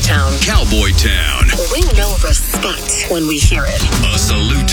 Town. Cowboy Town. We know respect when we hear it. A salute